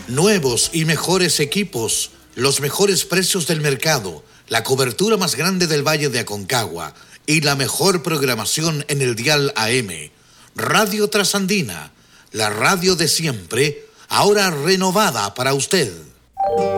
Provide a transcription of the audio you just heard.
Nuevos y mejores equipos, los mejores precios del mercado, la cobertura más grande del Valle de Aconcagua y la mejor programación en el dial AM. Radio Trasandina, la radio de siempre, ahora renovada para usted.